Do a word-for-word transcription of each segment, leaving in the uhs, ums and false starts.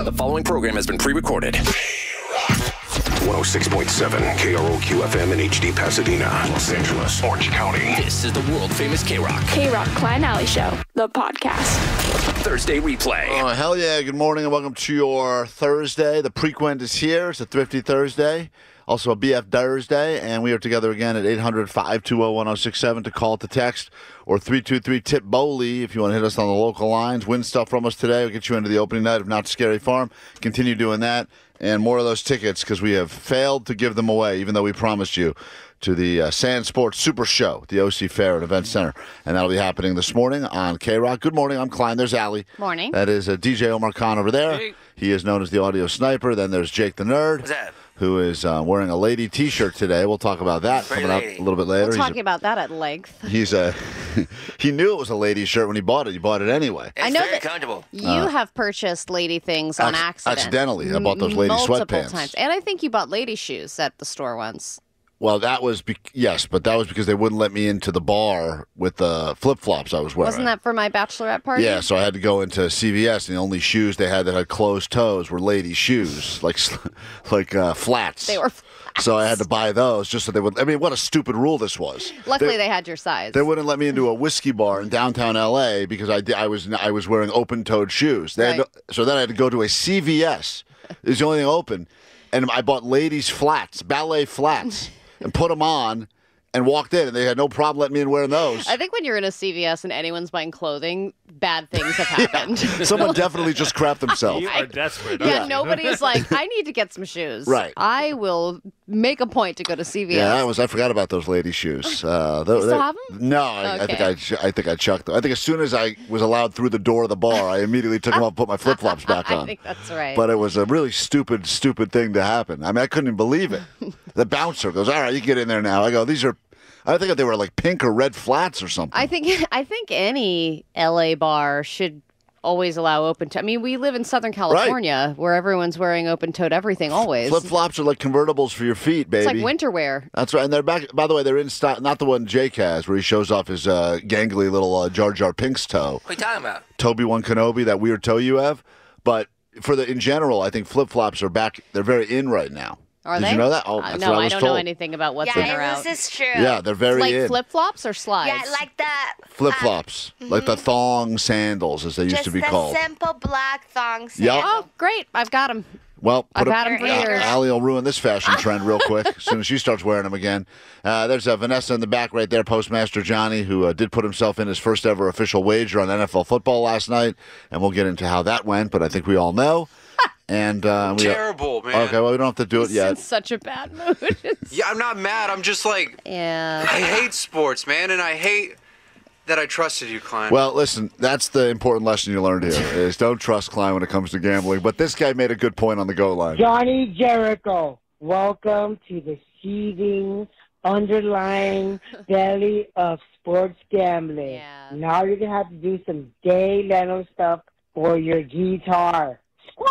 The following program has been pre-recorded. one oh six point seven K R O Q F M in H D Pasadena, Los Angeles, Orange County. This is the world-famous K-Rock. K-Rock Klein Alley Show, the podcast. Thursday replay. Oh, hell yeah. Good morning and welcome to your Thursday. The Prequent is here. It's a Thrifty Thursday. Also a B F Thursday. And we are together again at eight hundred, five two zero, one oh six seven to call, to text, or three two three, T I P BOWLY if you want to hit us on the local lines. Win stuff from us today. We'll get you into the opening night of Not Scary Farm. Continue doing that. And more of those tickets because we have failed to give them away, even though we promised you, to the uh, Sand Sports Super Show, the O C Fair at Event Center. And that'll be happening this morning on K-Rock. Good morning. I'm Klein. There's Allie. Morning. That is uh, D J Omar Khan over there. Hey. He is known as the Audio Sniper. Then there's Jake the Nerd. What's that? Who is uh, wearing a lady T-shirt today. We'll talk about that Very coming lady. up a little bit later. We're He's talking a, about that at length. He's a he knew it was a lady shirt when he bought it. He bought it anyway. It's I know very that- comfortable. You have purchased lady things on Acc- accident. accidentally. I bought those lady Multiple sweatpants. times. And I think you bought lady shoes at the store once. Well, that was be- yes, but that was because they wouldn't let me into the bar with the flip flops I was wearing. Wasn't that for my bachelorette party? Yeah, so I had to go into C V S, and the only shoes they had that had closed toes were lady shoes, like like uh, flats. They were flats. So I had to buy those just so they would. I mean, what a stupid rule this was. Luckily, they, they had your size. they wouldn't let me into a whiskey bar in downtown L A because I, di- I was I was wearing open-toed shoes. They had Right. to- so then I had to go to a C V S. It was the only thing open, and I bought ladies' flats, ballet flats, and put them on. And walked in, and they had no problem letting me in wearing those. I think when you're in a C V S and anyone's buying clothing, bad things have happened. Someone definitely just crapped themselves. You are desperate. Yeah, nobody's like, I need to get some shoes. Right. I will make a point to go to C V S. Yeah, I was. I forgot about those lady shoes. Uh, they, You still they- have 'em? No, I, I think Okay. I. ch- I think I chucked them. I think as soon as I was allowed through the door of the bar, I immediately took them off, and put my flip flops back I on. think that's right. But it was a really stupid, stupid thing to happen. I mean, I couldn't even believe it. The bouncer goes, "All right, you can get in there now." I go, "These are." I think they were like pink or red flats or something. I think I think any L A bar should always allow open toe. I mean, we live in Southern California where everyone's wearing open-toed everything always. Flip flops are like convertibles for your feet, baby. It's like winter wear. That's right, and they're back. By the way, they're in stock. Not the one Jake has, where he shows off his uh, gangly little uh, Jar Jar Pink's toe. What are you talking about? Toby One Kenobi, that weird toe you have. But for the in general, I think flip flops are back. They're very in right now. Are Did they? you know that? Oh, Uh, that's no, what I I was don't told. know anything about what's in or Yeah, out. this is true. Yeah, they're very like in. flip flops or slides? Yeah, like the Flip flops, like the thong sandals, as they used just to be the called. simple black thong Yep. sandal. Oh, great! I've got them. Well, I've put had a- 'em for Al- years. Allie will ruin this fashion trend real quick as soon as she starts wearing them again. Uh, there's uh, Vanessa in the back right there, Postmaster Johnny, who uh, did put himself in his first ever official wager on N F L football last night, and we'll get into how that went, but I think we all know. And uh, we Terrible, man. Okay, well, we don't have to do it He's in yet. such a bad mood. Yeah, I'm not mad. I'm just like, yeah. I hate sports, man, and I hate that I trusted you, Klein. Well, listen, that's the important lesson you learned here, is don't trust Klein when it comes to gambling. But this guy made a good point on the goal line. Johnny Jericho, welcome to the seething, underlying belly of sports gambling. Yeah. Now you're going to have to do some Jay Leno stuff for your guitar.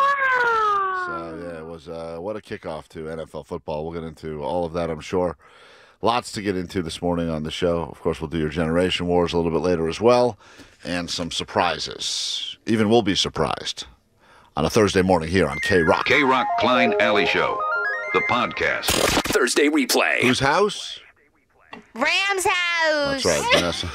Squaw! So, yeah, it was uh, what a kickoff to N F L football. We'll get into all of that, I'm sure. Lots to get into this morning on the show. Of course, we'll do your Generation Wars a little bit later as well, and some surprises. Even we'll be surprised on a Thursday morning here on K-Rock. K-Rock Klein Alley Show, the podcast. Thursday replay. Whose house? Rams house. That's right, Vanessa.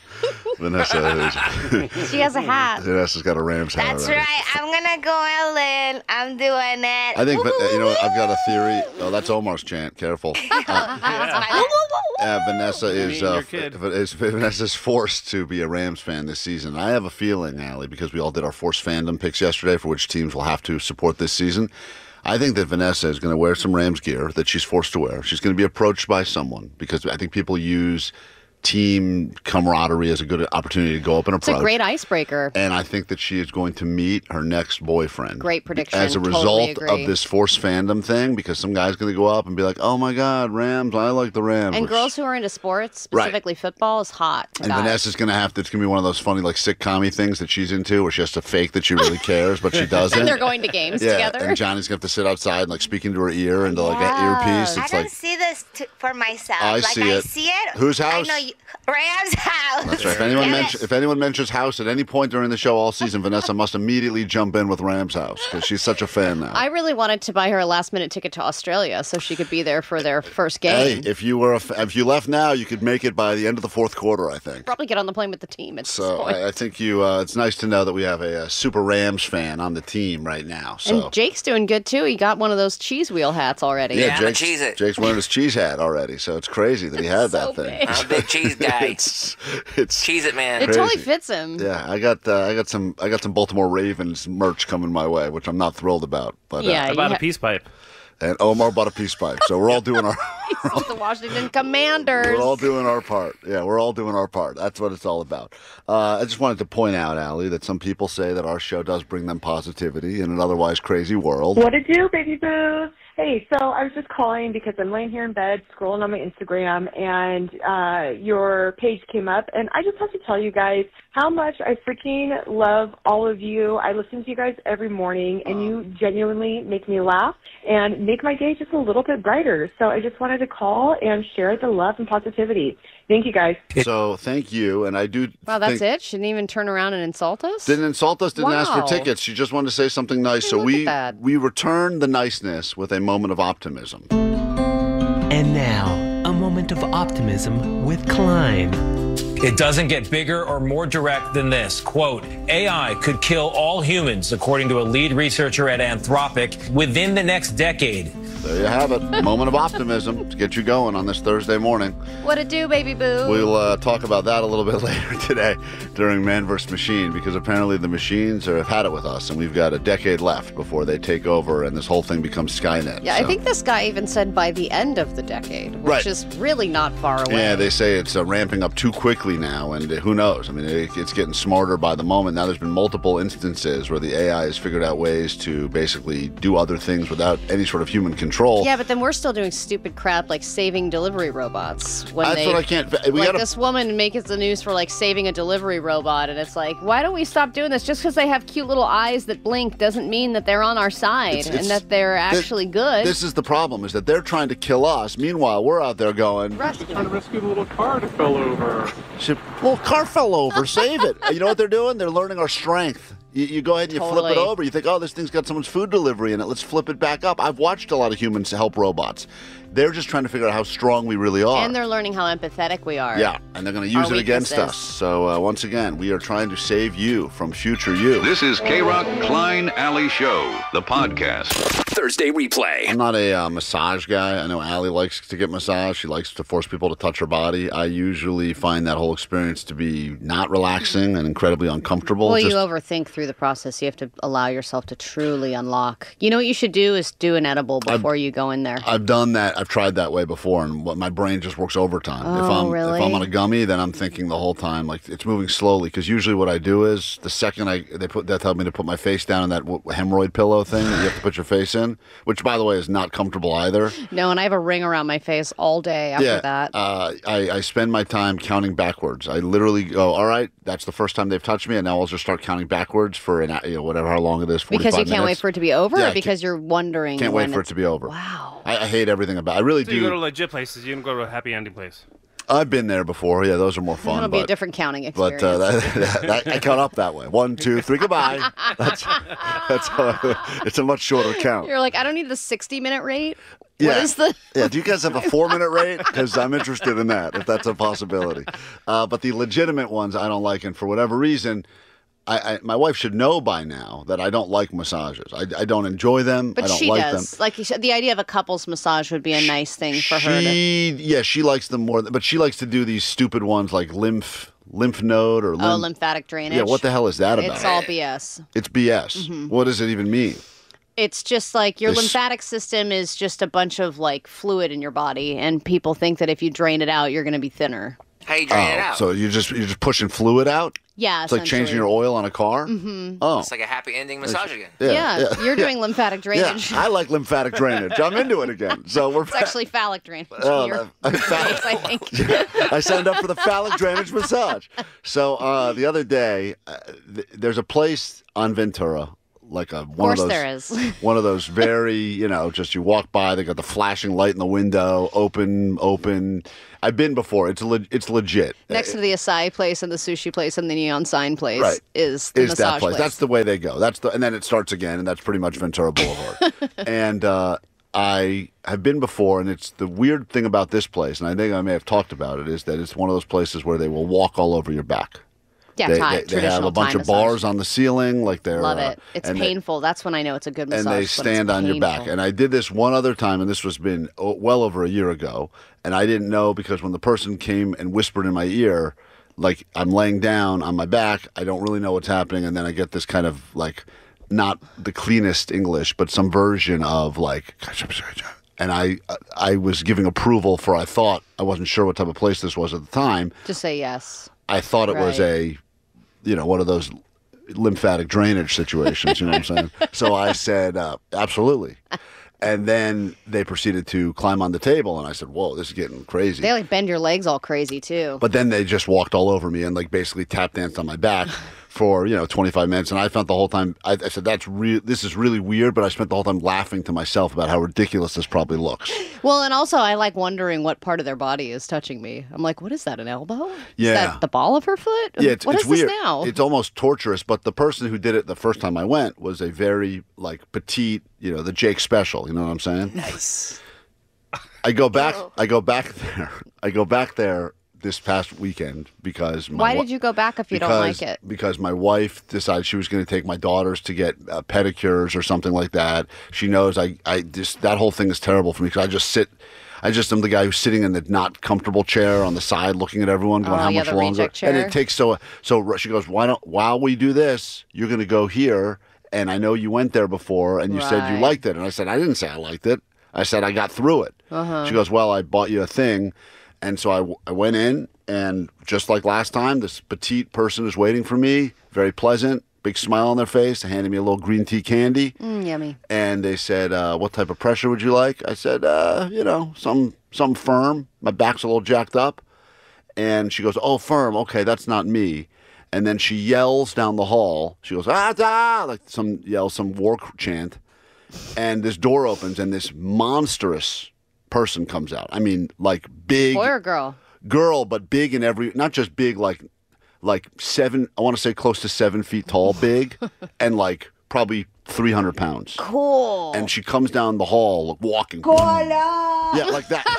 Vanessa is, She has a hat. Vanessa's got a Rams hat That's already. right. I'm going to go all in. I'm doing it. I think, uh, you know, I've got a theory. Oh, that's Omar's chant. Careful. Uh, uh, Vanessa is, uh, f- is Vanessa's forced to be a Rams fan this season. I have a feeling, Allie, because we all did our forced fandom picks yesterday for which teams will have to support this season. I think that Vanessa is going to wear some Rams gear that she's forced to wear. She's going to be approached by someone because I think people use team camaraderie as a good opportunity to go up and It's approach. a great icebreaker. And I think that she is going to meet her next boyfriend. Great prediction. As a Totally result agree. of this forced fandom thing, because some guy's going to go up and be like, oh my God, Rams, I like the Rams. And Which- girls who are into sports, Right. specifically football, is hot. to And guys. Vanessa's going to have to, it's going to be one of those funny, like, sitcom-y things that she's into where she has to fake that she really cares, but she doesn't. And they're going to games yeah, together. and Johnny's going to have to sit outside and, like, speak into her ear into, like, Yeah. an earpiece. I It's don't like, see this t- for myself. I like, see I it. see it. Whose house? I know you, Ram's house. That's right. If anyone, Yes. mention, if anyone mentions house at any point during the show all season, Vanessa must immediately jump in with Ram's house because she's such a fan now. I really wanted to buy her a last minute ticket to Australia so she could be there for their first Hey, game. if you were a f if you left now, you could make it by the end of the fourth quarter, I think. Probably get on the plane with the team at this So point. I, I think you. Uh, it's nice to know that we have a, a super Rams fan on the team right now. So And Jake's doing good too. He got one of those cheese wheel hats already. Yeah, I'm a Jake's, Cheez-It. Jake's wearing his cheese hat already, so it's crazy that he had So that thing. big. I'm a big cheese guy. it's it's Cheese it, man. It totally crazy. fits him. Yeah, I got uh, I got some I got some Baltimore Ravens merch coming my way, which I'm not thrilled about. But uh, Yeah, I you bought ha- a peace pipe. and Omar bought a peace pipe, so we're all doing our the Washington Commanders. we're all doing our part. Yeah, we're all doing our part. That's what it's all about. Uh, I just wanted to point out, Allie, that some people say that our show does bring them positivity in an otherwise crazy world. What to do, baby boo? Hey, so I was just calling because I'm laying here in bed scrolling on my Instagram, and uh, your page came up, and I just have to tell you guys how much I freaking love all of you. I listen to you guys every morning, and you genuinely make me laugh and make my day just a little bit brighter. So I just wanted to call and share the love and positivity. Thank you, guys. So thank you, and I do. Wow, that's think, it? She didn't even turn around and insult us? Didn't insult us. Didn't ask for Wow. tickets. She just wanted to say something nice. Hey, so look we at that. we returned the niceness with a moment of optimism. And now, a moment of optimism with Klein. It doesn't get bigger or more direct than this. Quote, A I could kill all humans, according to a lead researcher at Anthropic, within the next decade. There you have it. Moment of optimism to get you going on this Thursday morning. What it do, baby boo? We'll uh, talk about that a little bit later today during Man versus. Machine, because apparently the machines are, have had it with us, and we've got a decade left before they take over and this whole thing becomes Skynet. Yeah, so. I think this guy even said by the end of the decade, which Right. is really not far away. Yeah, they say it's uh, ramping up too quickly now, and uh, who knows? I mean, it, it's getting smarter by the moment. Now there's been multiple instances where the A I has figured out ways to basically do other things without any sort of human control. Yeah, but then we're still doing stupid crap like saving delivery robots. When That's they, what I can't. We like gotta, this woman makes the news for like saving a delivery robot, and it's like, why don't we stop doing this? Just because they have cute little eyes that blink doesn't mean that they're on our side It's- it's- and that they're actually good. This is the problem: is that they're trying to kill us. Meanwhile, we're out there going. Rescue. Trying to rescue the little car that fell over. Shit, well, car fell over. Save it. You know what they're doing? They're learning our strength. You, you go ahead and you flip Totally. it over. You think, oh, this thing's got someone's food delivery in it. Let's flip it back up. I've watched a lot of humans help robots. They're just trying to figure out how strong we really are. And they're learning how empathetic we are. Yeah, and they're going to use Our it against weaknesses. us. So uh, once again, we are trying to save you from future you. This is K-Rock Klein Alley Show, the podcast. Thursday replay. I'm not a uh, massage guy. I know Allie likes to get massaged. She likes to force people to touch her body. I usually find that whole experience to be not relaxing and incredibly uncomfortable. Well, Just- you overthink through the process. You have to allow yourself to truly unlock. You know what you should do is do an edible before you go in there. I've done that. I've tried that way before, and what my brain just works overtime. if Oh, I'm really? if I'm on a gummy, then I'm thinking the whole time like it's moving slowly. Because usually what I do is the second I they put they tell me to put my face down in that w- hemorrhoid pillow thing that you have to put your face in, which by the way is not comfortable either. No, and I have a ring around my face all day after yeah, that. Uh, I, I spend my time counting backwards. I literally go, all right, that's the first time they've touched me, and now I'll just start counting backwards for an you know whatever how long it is. Because you can't minutes. wait for it to be over, Yeah, or I because you're wondering. Can't when wait for it to be over. Wow. I, I hate everything about. I really So do. you go to legit places. You don't go to a happy ending place. I've been there before. Yeah, those are more fun. That'll be a but- different counting experience. But uh, that, that, that, I count up that way. One, two, three, goodbye. That's that's how I, it's a much shorter count. You're like, I don't need the sixty minute rate. Yeah. What is the? Yeah, do you guys have a four minute rate? Because I'm interested in that, if that's a possibility. Uh, but the legitimate ones I don't like, and for whatever reason, I, I, my wife should know by now that I don't like massages. I, I don't enjoy them. But I don't she like does. them. Like you said, the idea of a couple's massage would be a nice thing for her to. She, yeah, she likes them more, but she likes to do these stupid ones like lymph lymph node or Oh, lymph. lymphatic drainage. Yeah, what the hell is that about? It's all B S. It's B S. Mhm. What does it even mean? It's just like your This- lymphatic system is just a bunch of like fluid in your body, and people think that if you drain it out, you're going to be thinner. How you drain it Oh, out? so you're just you're just pushing fluid out? Yeah, It's like changing essentially. your oil on a car? Mhm. Oh. It's like a happy ending massage again. Yeah, you're doing lymphatic drainage. Yeah, I like lymphatic drainage. I'm into it again. So we're It's actually phallic drainage. Oh, in your uh, face, I think. I signed up for the phallic drainage massage. So uh, the other day, uh, th- there's a place on Ventura, like a one Of course of those, there is. one of those very, you know, just you walk by, they got the flashing light in the window, open, open. I've been before. It's le- it's legit. Next to the acai place and the sushi place and the neon sign place Right. is the is massage that place. That's the way they go. That's the, and then it starts again, and that's pretty much Ventura Boulevard. and uh, I have been before, and it's the weird thing about this place, and I think I may have talked about it, is that it's one of those places where they will walk all over your back. Yeah, they, Thai, they, they have traditional a bunch Thai of bars massage. on the ceiling, like they're Love uh, it. It's and they- painful. That's when I know it's a good massage. and they when it's stand on your back. painful. And I did this one other time, and this was been oh, well over a year ago, and I didn't know because when the person came and whispered in my ear, like I'm laying down on my back, I don't really know what's happening, and then I get this kind of like not the cleanest English, but some version of like, and I I was giving approval for I thought I wasn't sure what type of place this was at the time. Just say yes. I thought it was Right. a, you know, one of those lymphatic drainage situations, you know what I'm saying? So I said, uh, absolutely. And then they proceeded to climb on the table, and I said, whoa, this is getting crazy. They like bend your legs all crazy too. But then they just walked all over me and like basically tap danced on my back for, you know, twenty-five minutes. And I felt the whole time, I, I said, that's real. This is really weird. But I spent the whole time laughing to myself about how ridiculous this probably looks. Well, and also I like wondering what part of their body is touching me. I'm like, what is that? An elbow? Yeah. Is that the ball of her foot? Yeah, it's, what it's is weird. this now? It's almost torturous. But the person who did it the first time I went was a very like petite, you know, the Jake Special. You know what I'm saying? Nice. I go back. I go back there. I go back there this past weekend because my Why wi- did you go back if you don't because- like it? Because my wife decided she was going to take my daughters to get uh, pedicures or something like that. She knows I, I just that whole thing is terrible for me because I just sit. I just am the guy who's sitting in the not comfortable chair on the side, looking at everyone, going, Oh, "How yeah, much the longer?" reject And chair. it takes so. So she goes, "Why don't? While we do this, you're going to go here." And I know you went there before, and you said you Right. liked it, and I said I didn't say I liked it. I said I got through it. Uh-huh. She goes, "Well, I bought you a thing," and so I, w- I went in, and just like last time, this petite person is waiting for me, very pleasant, big smile on their face, they handed me a little green tea candy, Mm, yummy. and they said, uh, "What type of pressure would you like?" I said, uh, "You know, some some firm. My back's a little jacked up," and she goes, "Oh, firm. Okay, that's not me." And then she yells down the hall. She goes, "Ah, da!" Like some yell, some war chant. And this door opens, and this monstrous person comes out. I mean, like big Boy or girl? girl, but big in every, not just big, like like seven. I want to say close to seven feet tall, big, and like probably three hundred pounds. Cool. And she comes down the hall walking. Cola. Yeah, like that.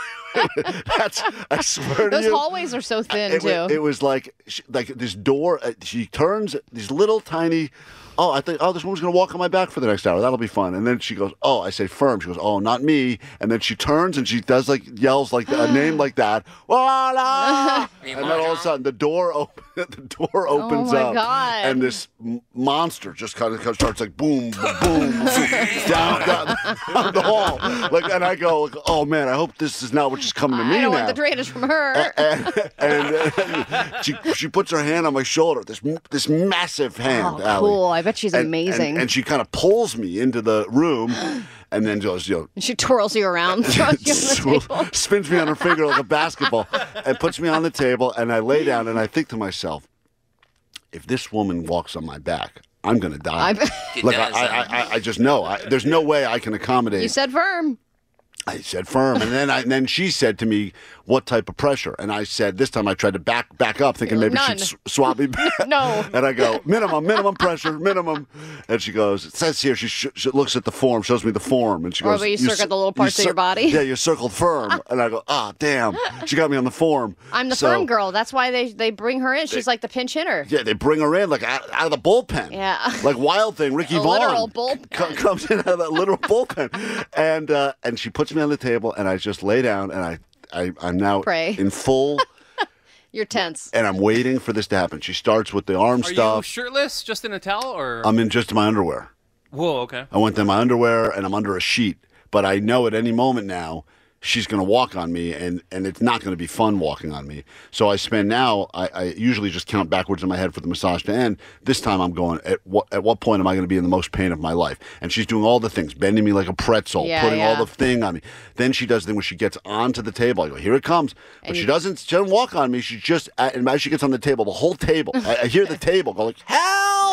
That's, I swear to Those you. hallways are so thin it, too. wa- it was like she, like this door. Uh, she turns these little tiny. Oh, I think. Oh, this woman's gonna walk on my back for the next hour. That'll be fun. And then she goes, "Oh," I say, "Firm." She goes, "Oh, not me." And then she turns and she does like yells like a name like that. Voila! And then all of a sudden the door open. The door opens my up, God. and this m- monster just kind of starts like boom, boom, boom, down, down, down the hall. Like, and I go, like, "Oh man, I hope this is not what she's coming to me I don't now." want the drainage from her. and, and, and she she puts her hand on my shoulder, this this massive hand. Oh, Allie. cool. I bet she's And- amazing. And, and she kind of pulls me into the room, and then goes, you know, She twirls you around, throws you on the table. spins me on her finger like a basketball, and puts me on the table. And I lay down, and I think to myself, if this woman walks on my back, I'm gonna die. I- like I, I, I, I just know. I, there's no way I can accommodate. You said firm. I said firm, and then I, and then she said to me, "What type of pressure?" And I said, this time I tried to back back up, thinking maybe None. she'd s- swap me back. No. And I go, minimum, minimum pressure, minimum. And she goes, it says here, she, sh- she looks at the form, shows me the form, and she Or goes, where you circled cir- the little parts of your body?" Yeah, you circled firm. And I go, ah, damn. She got me on the form. I'm the So, firm girl. That's why they, they bring her in. She's like the pinch hitter. Yeah, they bring her in like out, out of the bullpen. Yeah. Like Wild Thing, Ricky A Vaughn. literal bullpen. co- comes in out of that literal bullpen. And uh, and she puts me on the table, and I just lay down, and I, I, I'm now Pray. in full, You're tense. and I'm waiting for this to happen. She starts with the arm Are you stuff. shirtless, just in a towel, or? I'm in just my underwear. Whoa, okay. I went in my underwear, and I'm under a sheet. But I know at any moment now, she's going to walk on me, and, and it's not going to be fun walking on me. So I spend now, I, I usually just count backwards in my head for the massage to end. This time I'm going, at what, at what point am I going to be in the most pain of my life? And she's doing all the things, bending me like a pretzel, Yeah, putting all yeah. the thing on me. Then she does the thing where she gets onto the table. I go, here it comes. But And she you- doesn't, she doesn't walk on me. She just, and as she gets on the table, the whole table, I, I hear the table go like, help!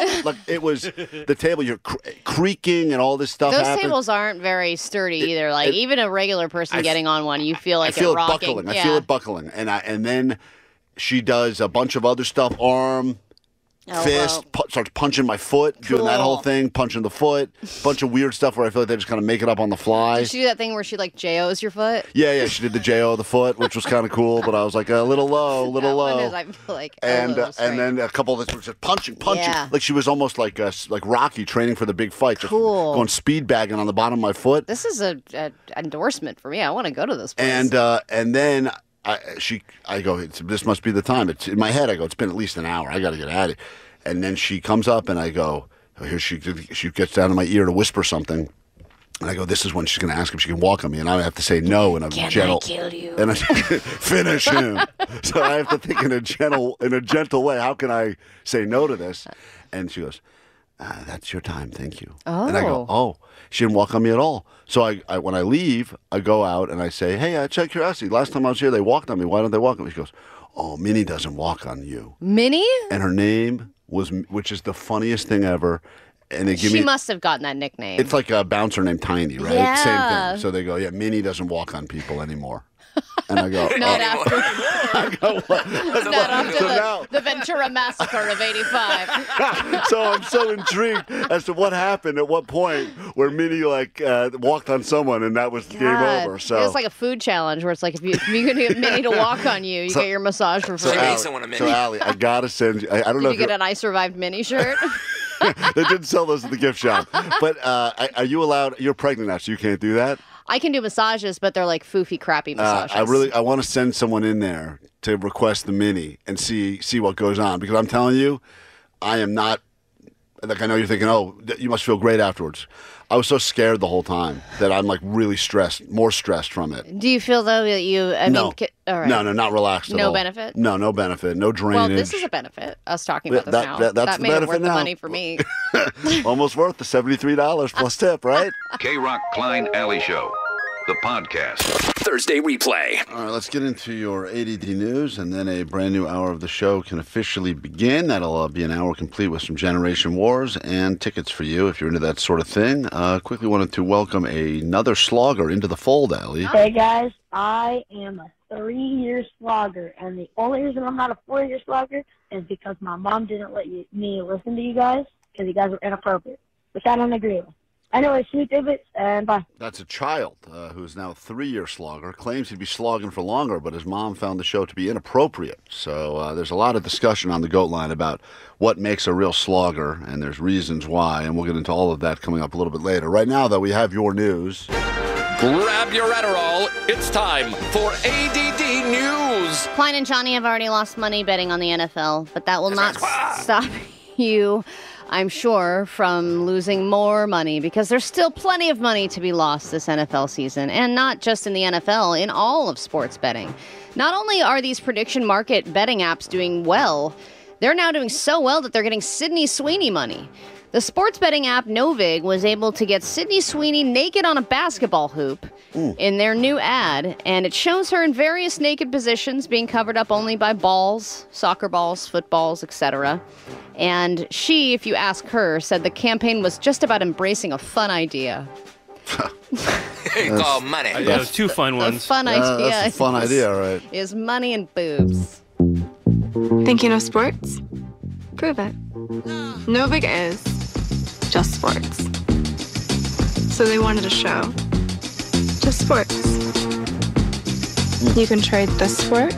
like it was the table. You're cr- creaking and all this stuff. Those happened. tables aren't very sturdy either. Like it- even a regular person I- getting on one, you feel like I feel it it rocking. buckling. I Yeah. feel it buckling, and I and then she does a bunch of other stuff. Arm. Elbow. Fist pu- starts punching my foot, doing that whole Cool. thing, punching the foot, bunch of weird stuff where I feel like they just kind of make it up on the fly. Did she do that thing where she like J O's your foot? Yeah, yeah, she did the J O of the foot, which was kind of cool, but I was like a little low, a little That low. one is, I feel like, a and little uh, and then a couple of this was just punching, punching, Yeah. like she was almost like uh, s- like Rocky training for the big fight, just Cool. going speed bagging on the bottom of my foot. This is a, a endorsement for me. I want to go to this place. And uh, and then I she I go, it's, this must be the time. It's in my head. I go, it's been at least an hour. I got to get at it. And then she comes up, and I go, oh, here she she gets down to my ear to whisper something. And I go, this is when she's going to ask if she can walk on me, and I have to say no in a Can I gentle. kill you? And I finish him. So I have to think in a gentle in a gentle way. How can I say no to this? And she goes, ah, that's your time, thank you. And I go, oh, she didn't walk on me at all. So I, I when I leave, I go out and I say, hey, I check curiosity. Last time I was here, they walked on me. Why don't they walk on me? She goes, oh, Minnie doesn't walk on you. Minnie? And her name was, which is the funniest thing ever. And they give She me. must have gotten that nickname. It's like a bouncer named Tiny, right? Yeah. Same thing. So they go, yeah, Minnie doesn't walk on people anymore. And I go, Not oh. after, I go, what? not after So the, now- the Ventura Massacre of eighty-five. So I'm so intrigued as to what happened at what point where Minnie like uh, walked on someone and that was game God. over. So It's like a food challenge where it's like if you if you can get Minnie to walk on you, you So- get your massage for so free. Allie, someone a Minnie. so Allie, I gotta send you. I, I don't Did know you if get you're- an I Survived Minnie shirt? they didn't sell those at the gift shop. But uh, I- are you allowed? You're pregnant now, so you can't do that. I can do massages, but they're like foofy, crappy Uh, massages. I really, I want to send someone in there to request the Mini and see see what goes on because I'm telling you, I am not. Like I know you're thinking, oh, th- you must feel great afterwards. I was so scared the whole time that I'm like really stressed, more stressed from it. Do you feel though that you? I no, mean, ki- all right. no, no, not relaxed at No all. benefit? No, no benefit, no drainage. Well, this is a benefit. Us talking about Yeah, this that- now. that- that's the made it benefit worth now. the money for me. Almost worth the seventy-three dollars plus tip, right? K-Rock Klein Alley Show, the podcast. Thursday replay. All right, let's get into your A D D news, and then a brand new hour of the show can officially begin. That'll uh, be an hour complete with some Generation Wars and tickets for you if you're into that sort of thing. Uh, quickly wanted to welcome another slogger into the fold, Allie. Hey guys, I am a three-year slogger, and the only reason I'm not a four-year slogger is because my mom didn't let you, me listen to you guys because you guys were inappropriate, which I don't agree with. Anyway, sweet divots, and bye. That's a child uh, who's now a three-year slogger. Claims he'd be slogging for longer, but his mom found the show to be inappropriate. So uh, there's a lot of discussion on the Goat Line about what makes a real slogger, and there's reasons why, and we'll get into all of that coming up a little bit later. Right now, though, we have your news. Grab your Adderall. It's time for A D D News. Klein and Johnny have already lost money betting on the N F L, but that will not stop you, I'm sure, from losing more money because there's still plenty of money to be lost this N F L season, and not just in the N F L, in all of sports betting. Not only are these prediction market betting apps doing well, they're now doing so well that they're getting Sydney Sweeney money. The sports betting app Novig was able to get Sydney Sweeney naked on a basketball hoop in their new ad, and it shows her in various naked positions being covered up only by balls, soccer balls, footballs, et cetera. And she, if you ask her, said the campaign was just about embracing a fun idea. Call money. Uh, yeah, those two fun The ones. fun Uh, idea. that's a fun is- idea, right? Is money and boobs. Think you know sports? Prove it. Novig is just sports. So they wanted a show. Just sports. You can trade this sport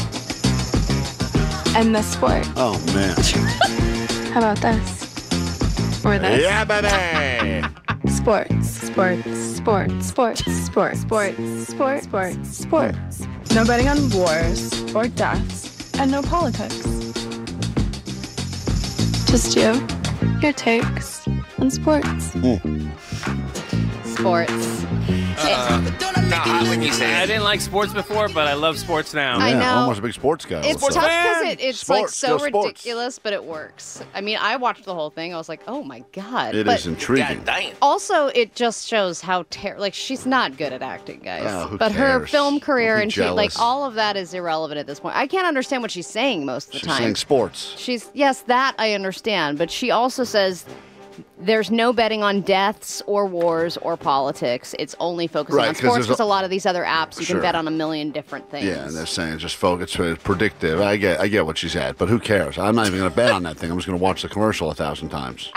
and this sport. Oh, man. How about this? Or this? Yeah, baby! Sports, sports, sports, sports, sports, sports, sports, sports, sports. No betting on wars or deaths, and no politics. Just you, your takes on sports. Sports. Not hot when you say I it. didn't like sports before, but I love sports now. I Yeah, know. almost a big sports guy. It's all of a tough sudden. because it, it's like Sports, so go sports. ridiculous, but it works. I mean, I watched the whole thing. I was like, oh my God. It but is intriguing. God damn. Also, it just shows how ter- like she's not good at acting, guys. Oh, who but her cares? film career Don't be and she, like jealous. all of that is irrelevant at this point. I can't understand what she's saying most of the She's time. saying sports. She's yes, that I understand, but she also says there's no betting on deaths or wars or politics. It's only focusing Right, on 'cause sports there's a- because a lot of these other apps you Sure. can bet on a million different things. Yeah, and they're saying just focus, it's predictive. I get, I get what she's at, but who cares? I'm not even going to bet on that thing. I'm just going to watch the commercial a thousand times.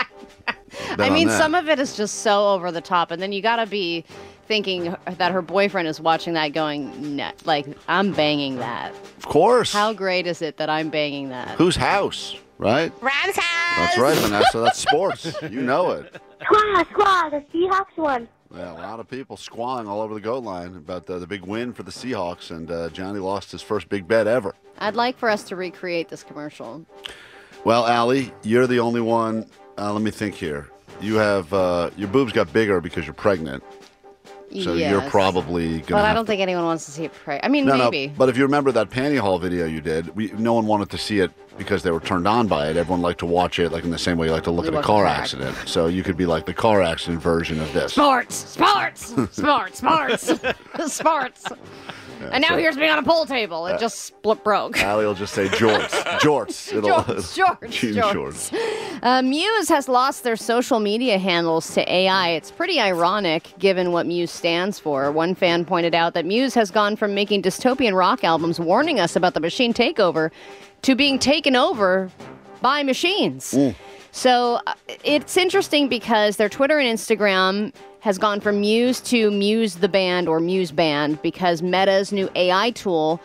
Bet I on mean, that. some of it is just so over the top, and then you got to be thinking that her boyfriend is watching that, going, "Nah, like I'm banging that." Of course. How great is it that I'm banging that? Whose house? Right? Rams house. That's right, Vanessa. That's sports. You know it. Squaw, squaw, the Seahawks won. Yeah, a lot of people squawing all over the goat line about the, the big win for the Seahawks, and uh, Johnny lost his first big bet ever. I'd like for us to recreate this commercial. Well, Allie, you're the only one. Uh, let me think here. You have uh, your boobs got bigger because you're pregnant, so you're Yes. probably gonna. But I have don't think anyone wants to see it pray. I mean, no, maybe. no. But if you remember that panty haul video you did, we, no one wanted to see it because they were turned on by it. Everyone liked to watch it, like in the same way you like to look We at a look car at car accident. So you could be like the car accident version of this. Sports, sports, sports, sports, sports. And now so- here's me on a pool table. It Uh, just split broke. Allie will just say jorts, jorts. It'll, Jorts, jorts, jean jorts. shorts. Uh, Muse has lost their social media handles to A I. It's pretty ironic given what Muse stands for. One fan pointed out that Muse has gone from making dystopian rock albums warning us about the machine takeover to being taken over by machines. So uh, it's interesting because their Twitter and Instagram has gone from Muse to Muse the Band or Muse Band because Meta's new A I tool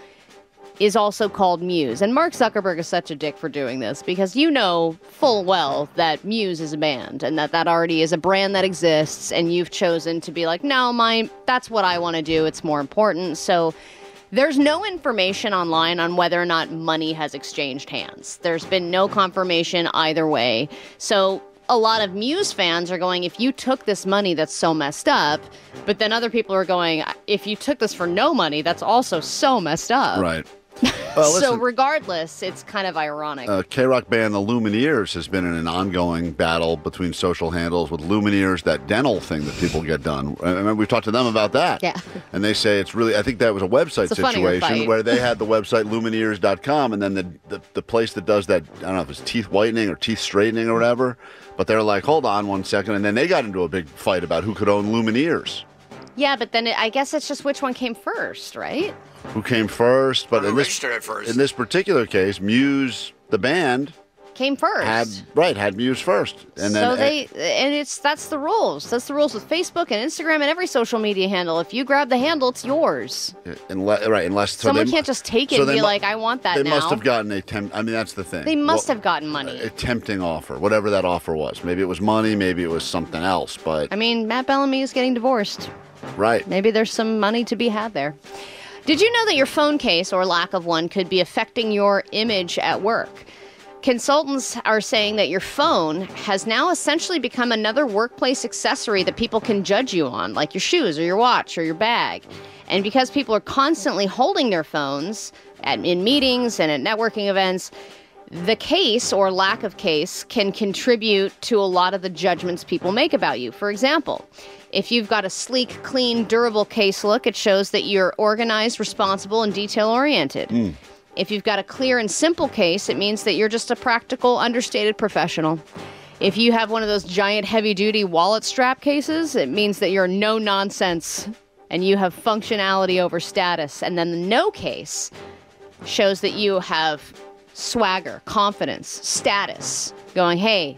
is also called Muse. And Mark Zuckerberg is such a dick for doing this because you know full well that Muse is a band and that that already is a brand that exists, and you've chosen to be like, no, my that's what I want to do. It's more important. So there's no information online on whether or not money has exchanged hands. There's been no confirmation either way. So a lot of Muse fans are going, if you took this money, that's so messed up. But then other people are going, if you took this for no money, that's also so messed up. Right. Well, so listen, regardless, it's kind of ironic. uh, K-Rock band The Lumineers has been in an ongoing battle between social handles with Lumineers, that dental thing that people get done. I mean, we've talked to them about that. Yeah. And they say it's really, I think that was a website It's a funnier situation fight. where they had the website lumineers dot com, and then the, the, the place that does that, I don't know if it's teeth whitening or teeth straightening or whatever, but they're like, hold on one second. And then they got into a big fight about who could own Lumineers. Yeah, but then it, I guess it's just which one came first, right? Who came first, but Who in this, registered it first? in this particular case, Muse, the band, Came first. had right had Muse first, and then so they and it's that's the rules. That's the rules with Facebook and Instagram and every social media handle. If you grab the handle, it's yours. unless, right unless so Someone they, can't just take it so and they be mu- like, I want that They now. must have gotten a temp. I mean, that's the thing. They must Well, have gotten money. a tempting offer, whatever that offer was. Maybe it was money, maybe it was something else. But I mean, Matt Bellamy is getting divorced. right, Maybe there's some money to be had there. Did you know that your phone case or lack of one could be affecting your image at work? Consultants are saying that your phone has now essentially become another workplace accessory that people can judge you on, like your shoes or your watch or your bag. And because people are constantly holding their phones at, in meetings and at networking events, the case or lack of case can contribute to a lot of the judgments people make about you. For example, if you've got a sleek, clean, durable case look, it shows that you're organized, responsible, and detail-oriented. If you've got a clear and simple case, it means that you're just a practical, understated professional. If you have one of those giant, heavy-duty wallet strap cases, it means that you're no-nonsense and you have functionality over status. And then the no case shows that you have swagger, confidence, status, going, hey,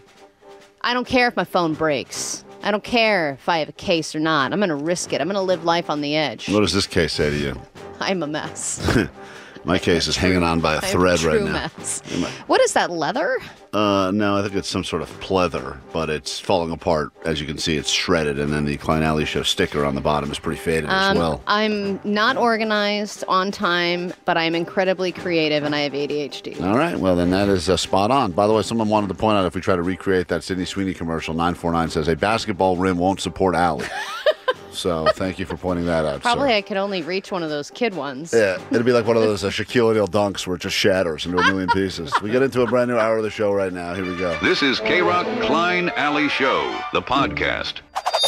I don't care if my phone breaks. I don't care if I have a case or not. I'm going to risk it. I'm going to live life on the edge. what does this case say to you? I'm a mess. My case is hanging on by a I'm a thread right true now. mess. What is that, leather? Uh, no, I think it's some sort of pleather, but it's falling apart. As you can see, it's shredded, and then the Klein Alley Show sticker on the bottom is pretty faded as Um, well. I'm not organized on time, but I'm incredibly creative and I have A D H D. All right, well, then that is uh, spot on. By the way, someone wanted to point out if we try to recreate that Sydney Sweeney commercial, nine four nine says, a basketball rim won't support Alley. So thank you for pointing that out. Probably sir. I could only reach one of those kid ones. Yeah, it'd be like one of those uh, Shaquille O'Neal dunks where it just shatters into a million pieces. We get into a brand new hour of the show right now. Here we go. This is K-Rock Klein Alley Show, the podcast.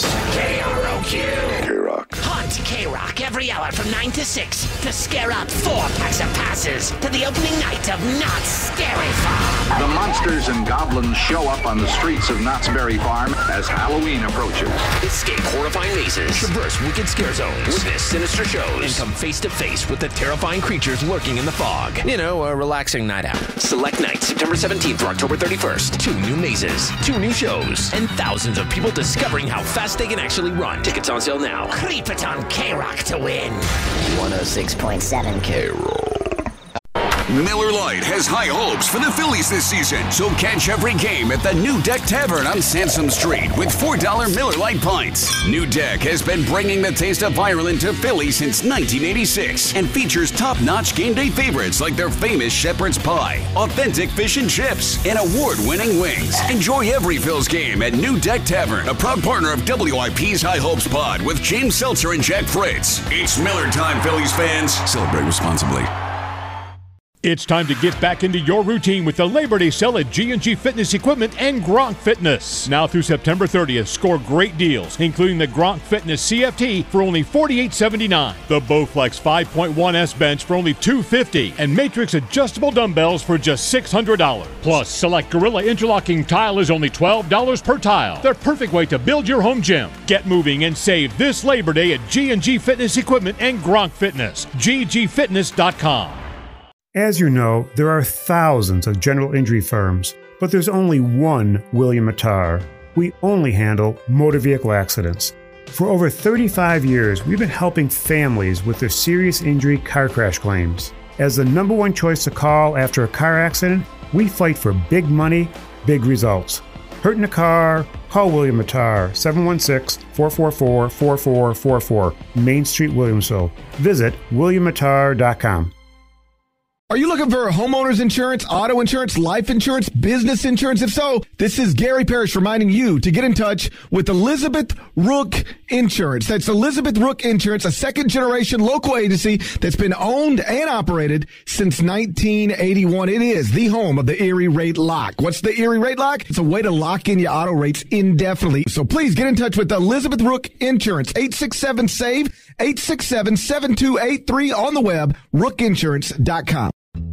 K R O Q. K-Rock. Haunt K-Rock every hour from nine to six to scare up four packs of passes to the opening night of Knott's Scary Farm. The monsters and goblins show up on the streets of Knott's Berry Farm as Halloween approaches. Escape horrifying mazes, traverse wicked scare zones, witness sinister shows, and come face to face with the terrifying creatures lurking in the fog. You know, a relaxing night out. Select night, September seventeenth through October thirty-first. Two new mazes, two new shows, and thousands of people discovering how fast they can actually run. Tickets on sale now. Creep it on K-Rock to win. one oh six point seven K-Rock. Miller Lite has high hopes for the Phillies this season, so catch every game at the New Deck Tavern on Sansom Street with four dollar Miller Lite pints. New Deck has been bringing the taste of Ireland to Philly since nineteen eighty-six and features top-notch game day favorites like their famous shepherd's pie, authentic fish and chips, and award-winning wings. Enjoy every Phil's game at New Deck Tavern, a proud partner of W I P's High Hopes Pod with James Seltzer and Jack Fritz. It's Miller time, Phillies fans. Celebrate responsibly. It's time to get back into your routine with the Labor Day sale at G and G Fitness Equipment and Gronk Fitness. Now through September thirtieth, score great deals, including the Gronk Fitness C F T for only forty-eight seventy-nine, the Bowflex five point one S bench for only two fifty, and Matrix adjustable dumbbells for just six hundred dollars. Plus, select Gorilla interlocking tile is only twelve dollars per tile. The perfect way to build your home gym. Get moving and save this Labor Day at G and G Fitness Equipment and Gronk Fitness. G G fitness dot com. As you know, there are thousands of general injury firms, but there's only one William Mattar. We only handle motor vehicle accidents. For over thirty-five years, we've been helping families with their serious injury car crash claims. As the number one choice to call after a car accident, we fight for big money, big results. Hurt in a car? Call William Mattar, seven one six, four four four, four four four four, Main Street, Williamsville. Visit william mattar dot com. Are you looking for homeowners insurance, auto insurance, life insurance, business insurance? If so, this is Gary Parrish reminding you to get in touch with Elizabeth Rook Insurance. That's Elizabeth Rook Insurance, a second-generation local agency that's been owned and operated since nineteen eighty-one. It is the home of the Erie Rate Lock. What's the Erie Rate Lock? It's a way to lock in your auto rates indefinitely. So please get in touch with Elizabeth Rook Insurance, eight six seven, S A V E, eight six seven, seven two eight three on the web, rook insurance dot com.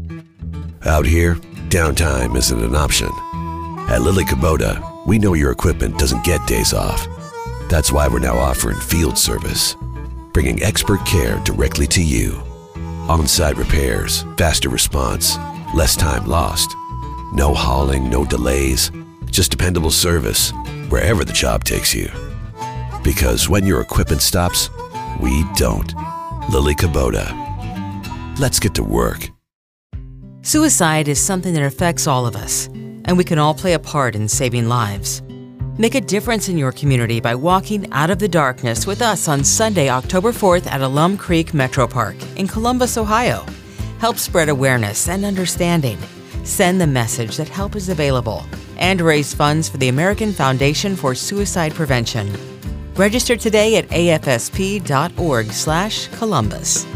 Out here, downtime isn't an option. At Lily Kubota, we know your equipment doesn't get days off. That's why we're now offering field service, bringing expert care directly to you. On-site repairs, faster response, less time lost. No hauling, no delays, just dependable service wherever the job takes you. Because when your equipment stops, we don't. Lily Kubota. Let's get to work. Suicide is something that affects all of us, and we can all play a part in saving lives. Make a difference in your community by walking out of the darkness with us on Sunday, October fourth at Alum Creek Metro Park in Columbus, Ohio. Help spread awareness and understanding. Send the message that help is available and raise funds for the American Foundation for Suicide Prevention. Register today at A F S P dot org slash Columbus.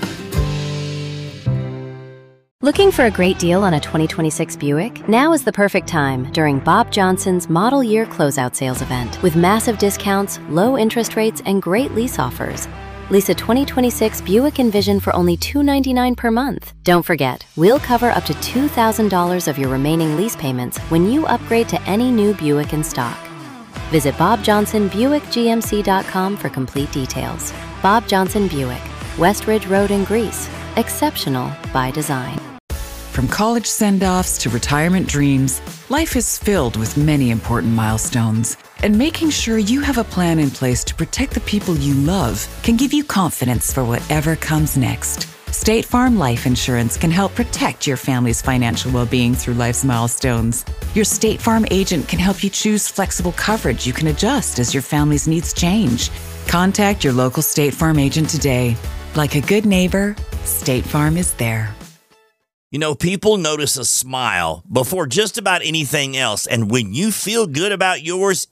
Looking for a great deal on a twenty twenty-six Buick? Now is the perfect time during Bob Johnson's Model Year Closeout Sales event. With massive discounts, low interest rates, and great lease offers. Lease a twenty twenty-six Buick Envision for only two hundred ninety-nine dollars per month. Don't forget, we'll cover up to two thousand dollars of your remaining lease payments when you upgrade to any new Buick in stock. Visit bob johnson buick g m c dot com for complete details. Bob Johnson Buick, West Ridge Road in Greece. Exceptional by design. From college send-offs to retirement dreams, life is filled with many important milestones. And making sure you have a plan in place to protect the people you love can give you confidence for whatever comes next. State Farm Life Insurance can help protect your family's financial well-being through life's milestones. Your State Farm agent can help you choose flexible coverage you can adjust as your family's needs change. Contact your local State Farm agent today. Like a good neighbor, State Farm is there. You know, people notice a smile before just about anything else, and when you feel good about yours, it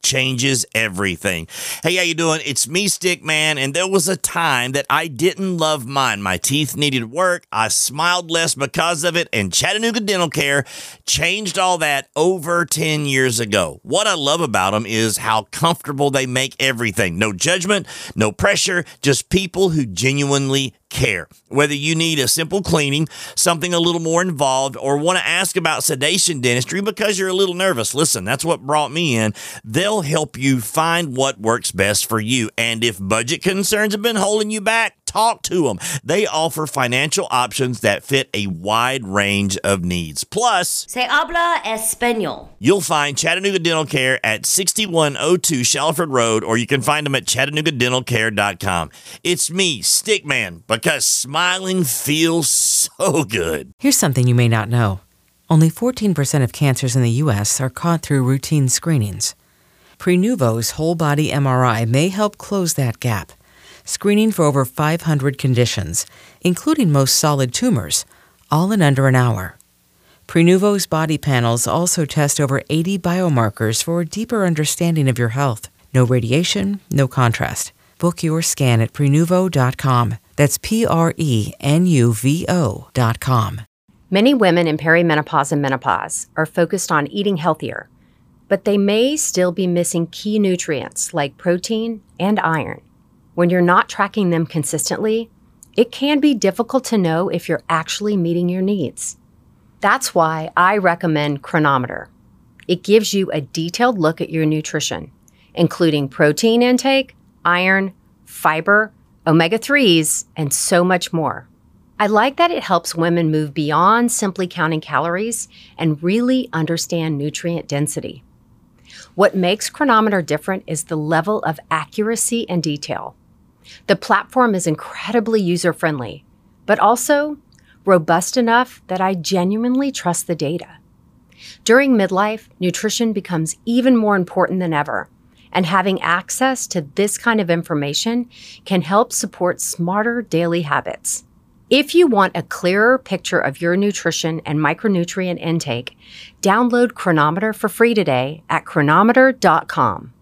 changes everything. Hey, how you doing? It's me, Stickman, and there was a time that I didn't love mine. My teeth needed work. I smiled less because of it, and Chattanooga Dental Care changed all that over ten years ago. What I love about them is how comfortable they make everything. No judgment, no pressure, just people who genuinely care. Whether you need a simple cleaning, something a little more involved, or want to ask about sedation dentistry because you're a little nervous, listen, that's what brought me in. They'll help you find what works best for you. And if budget concerns have been holding you back, talk to them. They offer financial options that fit a wide range of needs. Plus, Se habla español. You'll find Chattanooga Dental Care at sixty-one oh two Shalford Road, or you can find them at chattanooga dental care dot com. It's me, Stickman, because smiling feels so good. Here's something you may not know. Only fourteen percent of cancers in the U S are caught through routine screenings. Prenuvo's whole-body M R I may help close that gap, screening for over five hundred conditions, including most solid tumors, all in under an hour. Prenuvo's body panels also test over eighty biomarkers for a deeper understanding of your health. No radiation, no contrast. Book your scan at prenuvo dot com. That's P R E N U V O dot com. Many women in perimenopause and menopause are focused on eating healthier, but they may still be missing key nutrients like protein and iron. When you're not tracking them consistently, it can be difficult to know if you're actually meeting your needs. That's why I recommend Chronometer. It gives you a detailed look at your nutrition, including protein intake, iron, fiber, omega threes, and so much more. I like that it helps women move beyond simply counting calories and really understand nutrient density. What makes Chronometer different is the level of accuracy and detail. The platform is incredibly user-friendly, but also robust enough that I genuinely trust the data. During midlife, nutrition becomes even more important than ever, and having access to this kind of information can help support smarter daily habits. If you want a clearer picture of your nutrition and micronutrient intake, download Chronometer for free today at chronometer dot com.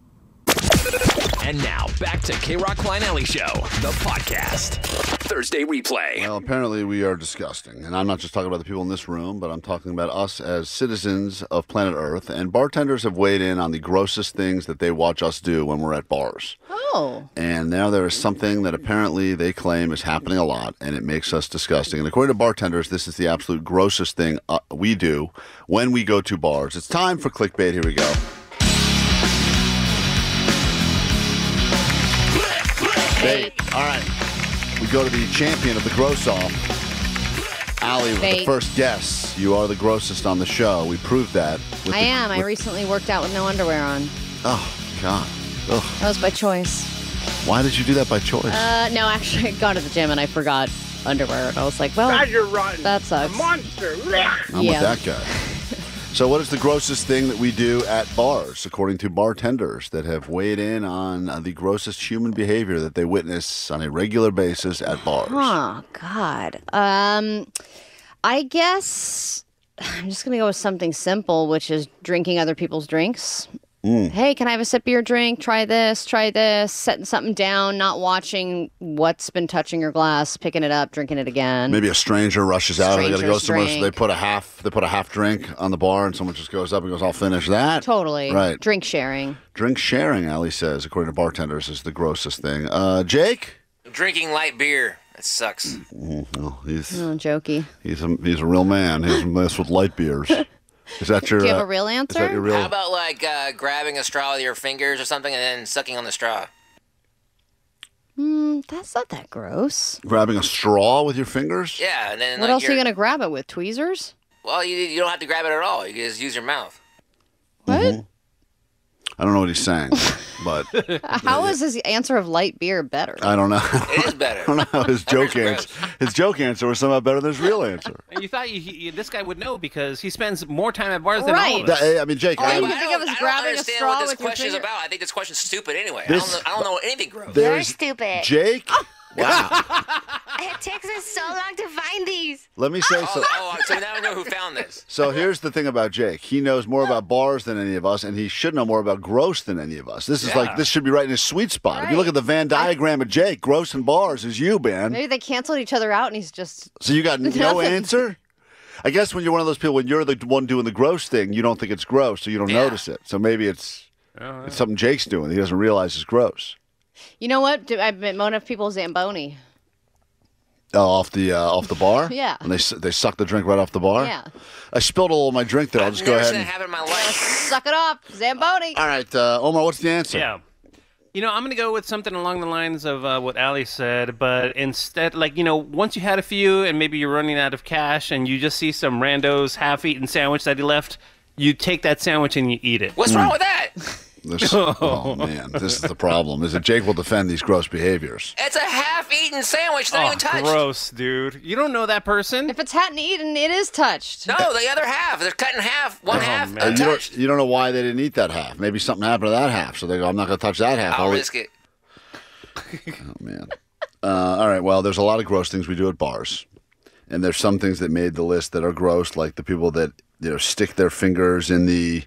And now, back to K-Rock Klein Alley Show, the podcast. Thursday replay. Well, apparently we are disgusting. And I'm not just talking about the people in this room, but I'm talking about us as citizens of planet Earth. And bartenders have weighed in on the grossest things that they watch us do when we're at bars. Oh. And now there is something that apparently they claim is happening a lot, and it makes us disgusting. And according to bartenders, this is the absolute grossest thing uh, we do when we go to bars. It's time for clickbait. Here we go. Bait. All right. We go to the champion of the gross-off, Allie, with the first guess. You are the grossest on the show. We proved that. I am. I recently worked out with no underwear on. Oh, God. Ugh. That was by choice. Why did you do that by choice? Uh, no, actually, I got to the gym and I forgot underwear. And I was like, well, that sucks. A monster. I'm Yeah. with that guy. So what is the grossest thing that we do at bars, according to bartenders that have weighed in on uh, the grossest human behavior that they witness on a regular basis at bars? Oh, God. Um, I guess I'm just going to go with something simple, which is drinking other people's drinks. Mm. Hey, can I have a sip of your drink? Try this, try this. Setting something down, not watching what's been touching your glass, picking it up, drinking it again. Maybe a stranger rushes out. They got to go Stranger's somewhere, so drink. they put a half. They put a half drink on the bar, and someone just goes up and goes, "I'll finish that." Totally. Right. Drink sharing. Drink sharing, Allie says, according to bartenders, is the grossest thing. Uh, Jake. Drinking light beer. That sucks. Mm, oh, he's Oh, jokey. he's a he's a real man. He's a mess with light beers. Is that your? Do you have uh, a real Is answer? that your real? How about like uh, grabbing a straw with your fingers or something and then sucking on the straw? Mm, that's not that gross. Grabbing a straw with your fingers? Yeah, and then What like, else are you you're- going to grab it with? Tweezers? Well, you you don't have to grab it at all. You can just use your mouth. What? I don't know what he's saying, but How is his answer of light beer better? I don't know. It is better. I don't know how his joke answer. His joke answer was somehow better than his real answer. And you thought you, he, this guy would know because he spends more time at bars than all Right. of us. That- I mean, Jake, All I you would- can think of is I don't grabbing a understand straw what this with your question is finger. about. I think this question's stupid anyway. This- I, don't know, I don't know anything gross. There's stupid. Jake. Wow. It takes us so long to find these. Let me say so. Oh, oh, so now I know who found this. So here's the thing about Jake. He knows more about bars than any of us, and he should know more about gross than any of us. This is Yeah. like, this should be right in his sweet spot. If you Right. look at the Venn diagram of Jake, gross and bars is you, man. Maybe they canceled each other out, and he's just. So you got no Nothing. answer? I guess when you're one of those people, when you're the one doing the gross thing, you don't think it's gross, so you don't Yeah. notice it. So maybe it's, it's something Jake's doing. He doesn't realize it's gross. You know what? Do- I've met enough people Zamboni. Oh, off the uh, off the bar? Yeah. And they s- they suck the drink right off the bar? Yeah. I spilled a little of my drink there. I'll just go Never ahead seen it and... happen in my life. Suck it off, Zamboni. All right, uh, Omar, what's the answer? Yeah. You know, I'm going to go with something along the lines of uh, what Ali said, but instead, like, you know, once you had a few and maybe you're running out of cash and you just see some rando's half-eaten sandwich that he left, you take that sandwich and you eat it. What's wrong with that? This, oh, man, this is the problem, is that Jake will defend these gross behaviors. It's a half-eaten sandwich, not Oh, even touched. gross, dude. You don't know that person? If it's hadn't eaten, it is touched. No, the other half. They're cut in half. One half Uh, you, untouched. don't, you don't know why they didn't eat that half. Maybe something happened to that half, so they go, I'm not going to touch that half. I'll eat-" risk it. Oh, man. Uh, all right, well, there's a lot of gross things we do at bars. And there's some things that made the list that are gross, like the people that, you know, stick their fingers in the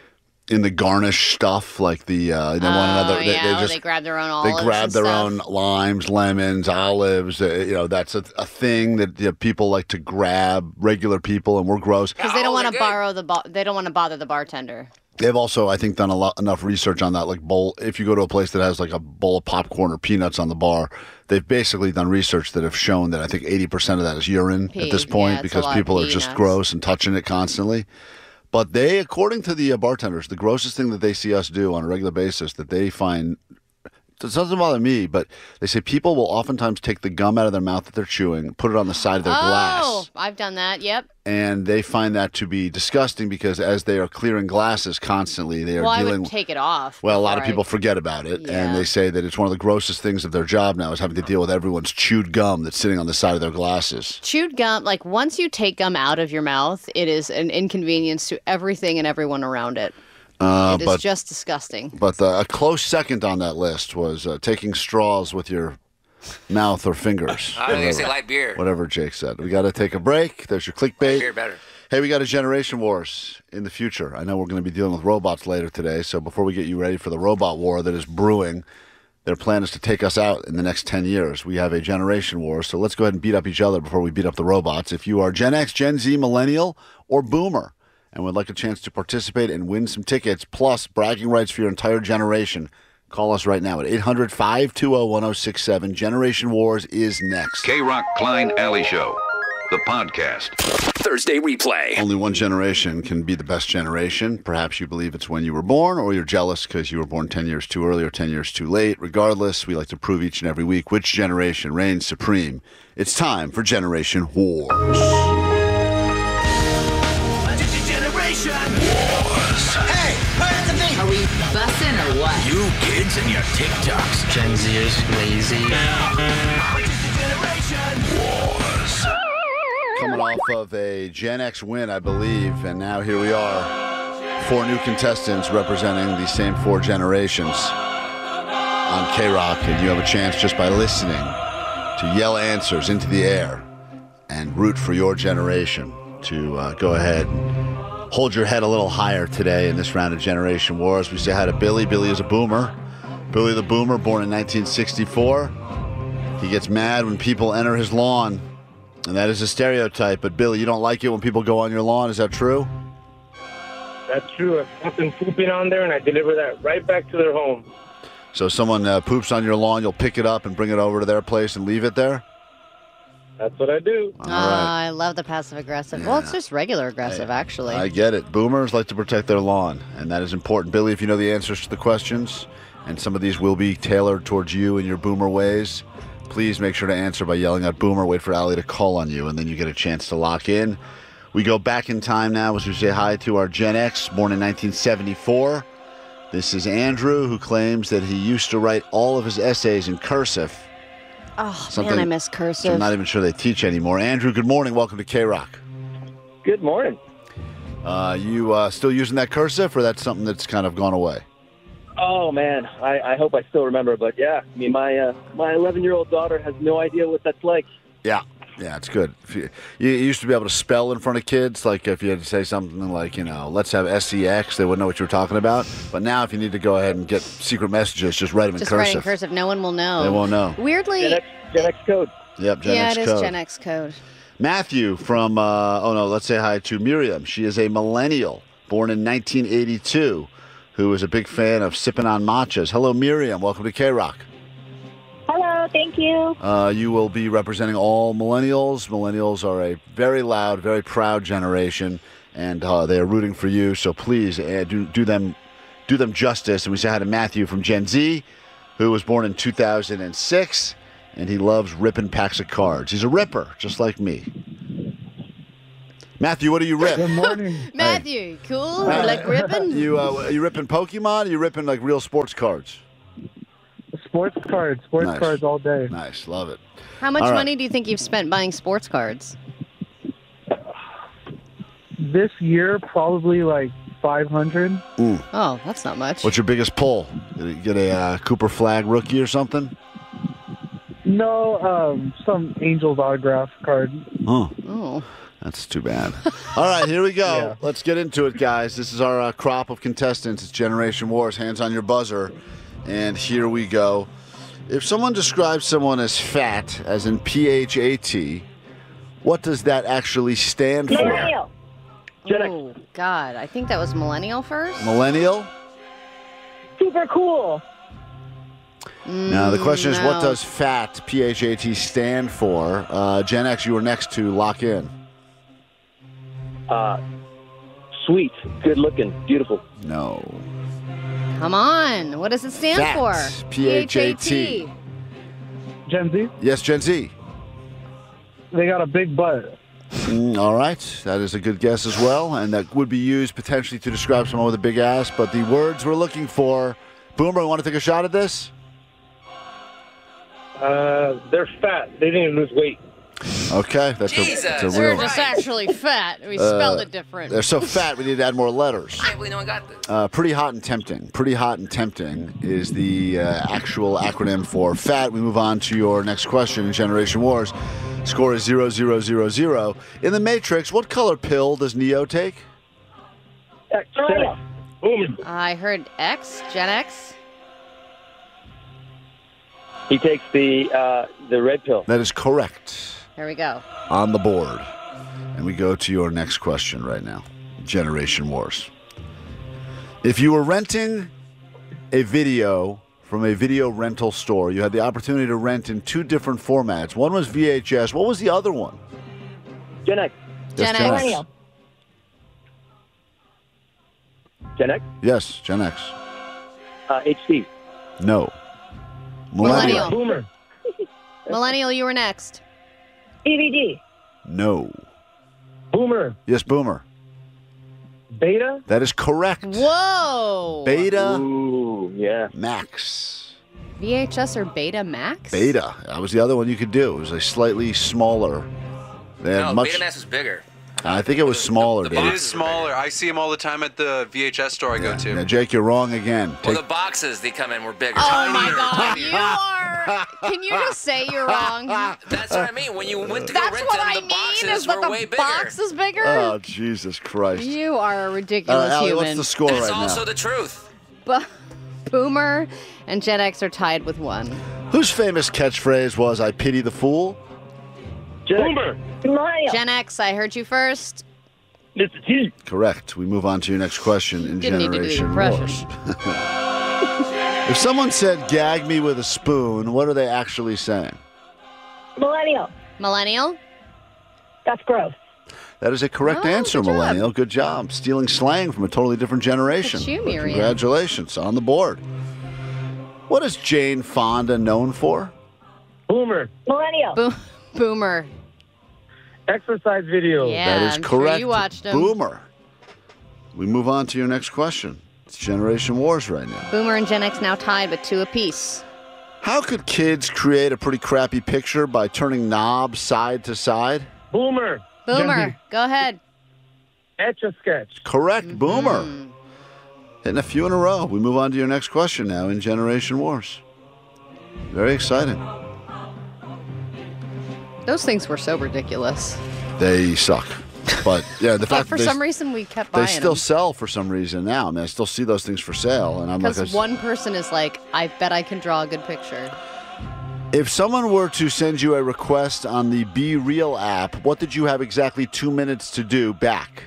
in the garnish stuff, like the uh, they want another. Oh, They, yeah, they or just they grab their own they olives grab and their stuff. own limes, lemons, olives. Uh, you know, that's a, a thing that you know, people like to grab. Regular people, and we're gross. Because they don't want to borrow the. Bo- they don't want to bother the bartender. They've also, I think, done a lot enough research on that. Like bowl, if you go to a place that has like a bowl of popcorn or peanuts on the bar, they've basically done research that have shown that I think eighty percent of that is urine Pee. at this point Yeah, it's a because lot of people are pee just nuts. gross and touching it constantly. But they, according to the uh, bartenders, the grossest thing that they see us do on a regular basis that they find, it doesn't bother me, but they say people will oftentimes take the gum out of their mouth that they're chewing, put it on the side of their oh, glass. I've done that. Yep. And they find that to be disgusting because as they are clearing glasses constantly, they are Well, I dealing would take it off. well, a lot of before I- people forget about it, Yeah. and they say that it's one of the grossest things of their job now is having to deal with everyone's chewed gum that's sitting on the side of their glasses. Chewed gum, like once you take gum out of your mouth, it is an inconvenience to everything and everyone around it. Uh, It is but just disgusting. but uh, a close second on that list was uh, taking straws with your mouth or fingers. I was going to say Whatever- light beer. Whatever Jake said. We got to take a break. There's your clickbait. Beer better. Hey, we got a generation wars in the future. I know we're going to be dealing with robots later today, so before we get you ready for the robot war that is brewing, their plan is to take us out in the next ten years. We have a generation war, so let's go ahead and beat up each other before we beat up the robots. If you are Gen X, Gen Z, Millennial, or Boomer, and would like a chance to participate and win some tickets, plus bragging rights for your entire generation, call us right now at eight hundred, five two zero, one zero six seven. Generation Wars is next. K-Rock Klein Alley Show, the podcast. Thursday replay. Only one generation can be the best generation. Perhaps you believe it's when you were born, or you're jealous because you were born ten years too early or ten years too late. Regardless, we like to prove each and every week which generation reigns supreme. It's time for Generation Wars. Generation Wars. Hey, where's the beat? Are we busting or what? You kids and your TikToks. Gen Z is lazy. Wars. Coming off of a Gen X win, I believe, and now here we are. Four new contestants representing the same four generations on K-Rock, and you have a chance just by listening to yell answers into the air and root for your generation to uh, go ahead and hold your head a little higher today in this round of Generation Wars. We say hi to Billy. Billy is a boomer. Billy the Boomer, born in nineteen sixty-four. He gets mad when people enter his lawn, and that is a stereotype. But Billy, you don't like it when people go on your lawn. Is that true? That's true. I've got them pooping on there, and I deliver that right back to their home. So if someone uh, poops on your lawn, you'll pick it up and bring it over to their place and leave it there? That's what I do. Oh, I love the passive aggressive. Well, it's just regular aggressive, actually. I get it. Boomers like to protect their lawn, and that is important. Billy, if you know the answers to the questions, and some of these will be tailored towards you and your boomer ways, please make sure to answer by yelling out boomer. Wait for Allie to call on you, and then you get a chance to lock in. We go back in time now as we say hi to our Gen X, born in nineteen seventy-four. This is Andrew, who claims that he used to write all of his essays in cursive. Oh, Something- man, I miss So cursive. I'm not even sure they teach anymore. Andrew, good morning. Welcome to K-Rock. Good morning. Uh, you uh, still using that cursive, or that's something that's kind of gone away? Oh man, I, I hope I still remember. But yeah, I mean, my uh, my eleven-year-old daughter has no idea what that's like. Yeah. Yeah, it's good. If you, you used to be able to spell in front of kids, like if you had to say something like, you know, let's have S E X, they wouldn't know what you were talking about. But now if you need to go ahead and get secret messages, just write them Just in write in cursive. cursive. No one will know. They won't know. Weirdly. Gen X, Gen X code. Yep, Gen yeah, X it is code. Gen X code. Matthew from, uh, oh no, let's say hi to Miriam. She is a millennial, born in nineteen eighty-two, who is a big fan of sipping on matchas. Hello, Miriam. Welcome to K-Rock. Hello, thank you. Uh, you will be representing all millennials. Millennials are a very loud, very proud generation, and uh, they are rooting for you. So please uh, do, do them do them justice. And we say hi to Matthew from Gen Z, who was born in two thousand six, and he loves ripping packs of cards. He's a ripper, just like me. Matthew, what do you rip? Good morning. Matthew, cool? Uh, You like ripping? You uh, you ripping Pokemon? Or you ripping like real sports cards? Sports cards. Sports Nice. cards all day. Nice, love it. How much All right. money do you think you've spent buying sports cards? This year, probably like five hundred. Mm. Oh, that's not much. What's your biggest pull? Did you get a uh, Cooper Flag rookie or something? No, um, some Angels autograph card. Oh. Oh. That's too bad. All right, here we go. Let's get into it, guys. This is our uh, crop of contestants. It's Generation Wars. Hands on your buzzer. And here we go. If someone describes someone as fat, as in P H A T, what does that actually stand for? Millennial. Oh, God. I think that was millennial first. Millennial? Super cool. Now, the question is, what no. does fat, P H A T, stand for? Uh, Gen X, you were next to lock in. Uh, sweet, good looking, beautiful. No. Come on. What does it stand Fat. for? P H A T. Gen Z? Yes, Gen Z. They got a big butt. Mm, all right. That is a good guess as well. And that would be used potentially to describe someone with a big ass. But the words we're looking for. Boomer, you want to take a shot at this? Uh, they're fat. They didn't lose weight. Okay. That's a, that's a They're real. just actually fat. We Uh, spelled it different. They're so fat, we need to add more letters. I can't believe no one got this. Uh, pretty hot and tempting. Pretty hot and tempting is the uh, actual acronym for fat. We move on to your next question in Generation Wars. Score is zero zero zero zero. In the Matrix, what color pill does Neo take? Boom. I heard X, Gen X. He takes the uh, the red pill. That is correct. There we go. On the board. And we go to your next question right now. Generation Wars. If you were renting a video from a video rental store, you had the opportunity to rent in two different formats. One was V H S. What was the other one? Gen X. Yes, Gen X. Millennial. Gen X. Yes, Gen X. Uh, H D. No. Millennial. Boomer. Millennial, you were next. D V D. No. Boomer. Yes, Boomer. Beta. That is correct. Whoa. Beta Ooh, yeah. Max. V H S or Beta Max? Beta. That was the other one you could do. It was a slightly smaller. They had No, much. Betamax is bigger. I think it was smaller, It Dave. is smaller. I see them all the time at the V H S store I go to. Now, Jake, you're wrong again. Well, Take- the boxes they come in were bigger. Oh my God, you are. Can you just say you're wrong? That's what I mean. When you went to go That's rent what them, I the mean. boxes Is that were the way bigger. box is bigger? oh, Jesus Christ. You are a Uh, ridiculous Allie, human. what's the score That's right also now? the truth. Bo- Boomer and Gen X are tied with one. Whose famous catchphrase was, I pity the fool? Boomer. Millennial. Gen X, I heard you first. Mister T. Correct. We move on to your next question in Didn't need to do the Generation Wars. impression. If someone said, gag me with a spoon, what are they actually saying? Millennial. Millennial? That's gross. That is a correct Oh, answer, good job. Millennial. Good job. Stealing slang from a totally different generation. Look at you, But Miriam. Congratulations. On the board. What is Jane Fonda known for? Boomer. Millennial. Bo- Boomer. Exercise video. Yeah, that is I'm correct. Sure you watched them. Boomer. We move on to your next question. It's Generation Wars right now. Boomer and Gen X now tied with two apiece. How could kids create a pretty crappy picture by turning knobs side to side? Boomer. Boomer, go ahead. Etch a sketch. Correct, Mm-hmm. Boomer. Hitting a few in a row. We move on to your next question now in Generation Wars. Very exciting. Those things were so ridiculous. They suck. But yeah, the But fact for that they, some reason, we kept buying they still them. sell for some reason now. I mean, I still see those things for sale, and I'm like, Because I- one person is like, I bet I can draw a good picture. if someone were to send you a request on the Be Real app, what did you have exactly two minutes to do back?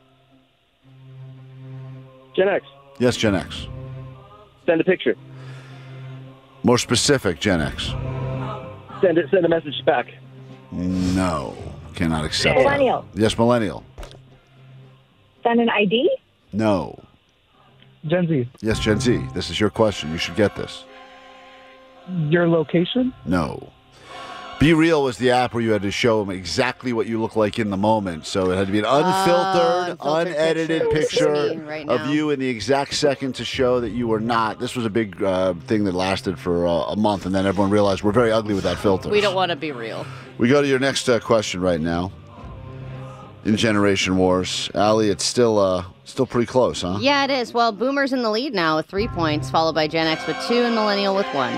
Gen X, Yes, Gen X. send a picture. More specific, Gen X. Send it. Send a message back. No, cannot accept Millennial. that. Yes, millennial. Send an I D? No. Gen Z. Yes, Gen Z. This is your question. You should get this. Your location? No. Be Real was the app where you had to show them exactly what you look like in the moment. So it had to be an unfiltered, unfiltered unedited picture. picture, This is me right of now. you in the exact second to show that you were not. This was a big uh, thing that lasted for uh, a month, and then everyone realized we're very ugly with that filter. We don't want to be real. We go to your next uh, question right now. In Generation Wars, Allie, it's still uh, still pretty close, huh? Yeah, it is. Well, Boomer's in the lead now with three points, followed by Gen X with two and Millennial with one.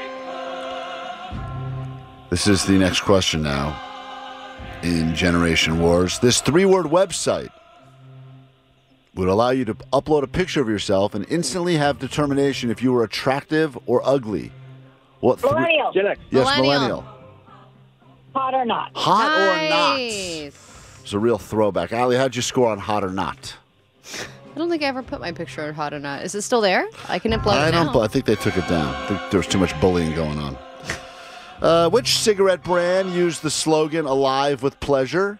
This is the next question now. In Generation Wars, this three-word website would allow you to upload a picture of yourself and instantly have determination if you were attractive or ugly. What? three- Millennial. Gen X. Yes, Millennial. millennial. Hot or not? Hot or not? Nice. It's a real throwback. Allie, how'd you score on hot or not? I don't think I ever put my picture on Hot or Not. Is it still there? I can upload I it don't. now. bu- I think they took it down. I think there was too much bullying going on. Uh, which cigarette brand used the slogan "Alive with Pleasure"?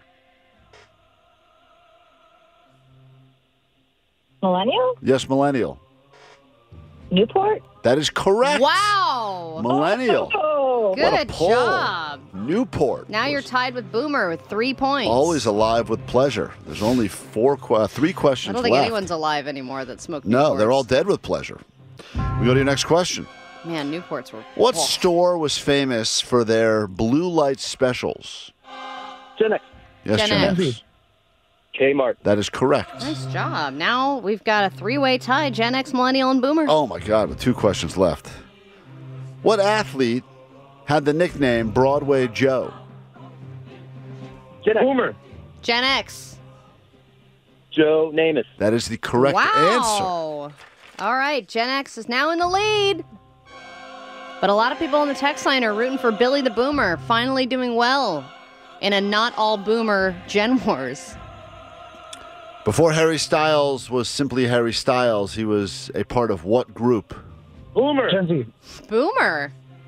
Millennial? Yes, millennial. Newport? That is correct. Wow. Millennial. Oh, What a Good pull. job. Newport. Now you're tied with Boomer with three points. Always alive with pleasure. There's only four, que- uh, three I questions don't think left. anyone's alive anymore that smoked no, Newports. they're all dead with pleasure. We go to your next question. Man, Newports were. What Oh. store was famous for their blue light specials? Gen X. Yes, Gen Gen X. X. Kmart. That is correct. Nice job. Now we've got a three-way tie: Gen X, Millennial, and Boomer. Oh my God, with two questions left. What athlete had the nickname Broadway Joe? Gen X. Boomer. Gen X. Joe Namath. That is the correct answer. Wow. All right, Gen X is now in the lead. But a lot of people on the text line are rooting for Billy the Boomer, finally doing well in a not all Boomer Gen Wars. Before Harry Styles was simply Harry Styles, he was a part of what group? Boomer. Gen Z. Boomer.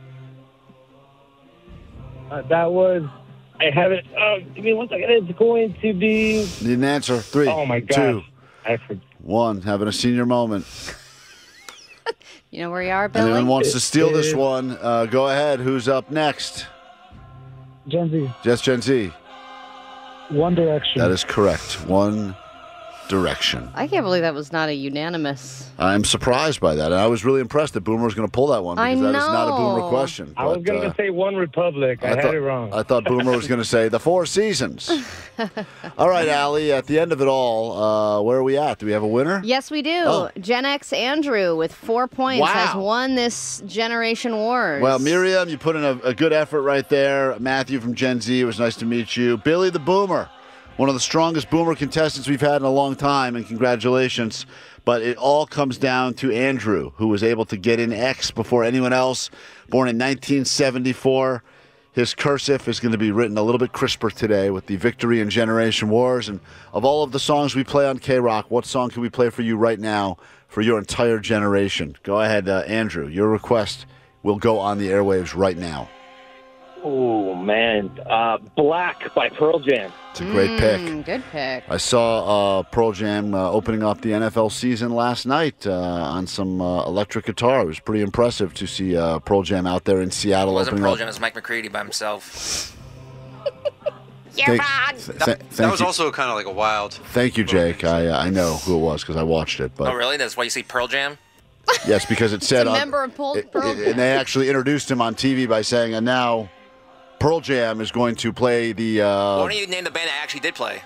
Uh, that was. I have it. Uh, give me one second. It's going to be. Need an answer. Three, Oh my gosh. two, I forgot. one. Having a senior moment. You know where you are, Billy? Anyone wants to steal this It- one, uh, go ahead. Who's up next? Gen Z. Just Gen Z. One Direction. That is correct. One Direction. I can't believe that was not a unanimous. I'm surprised by that. And I was really impressed that Boomer was going to pull that one because I that is not a Boomer know. question. I was But, going to uh, say One Republic. I, I had thought, it wrong. I thought Boomer was going to say the Four Seasons. All right, Allie, at the end of it all, uh, where are we at? Do we have a winner? Yes, we do. Oh. Gen X Andrew with four points Wow. has won this Generation Wars. Well, Miriam, you put in a, a good effort right there. Matthew from Gen Z, it was nice to meet you. Billy the Boomer, one of the strongest Boomer contestants we've had in a long time, and congratulations. But it all comes down to Andrew, who was able to get in X before anyone else. Born in nineteen seventy-four. His cursive is going to be written a little bit crisper today with the victory in Generation Wars. And of all of the songs we play on K-Rock, what song can we play for you right now for your entire generation? Go ahead, uh, Andrew. Your request will go on the airwaves right now. Oh, man. Uh, Black by Pearl Jam. It's a great Mm, pick. Good pick. I saw uh, Pearl Jam uh, opening up the N F L season last night uh, on some uh, electric guitar. It was pretty impressive to see uh, Pearl Jam out there in Seattle It wasn't opening Pearl up. Jam, it was Mike McCready by himself. Thank, th- th- That thank was you. also kind of like a wild. Thank you, Jake. I uh, I know who it was because I watched it. But Oh, really? That's why you see Pearl Jam? yes, because it said a on, member of Pearl- it- Pearl it- and they actually introduced him on T V by saying, and now Pearl Jam is going to play the. Uh, Why don't you name the band that actually did play?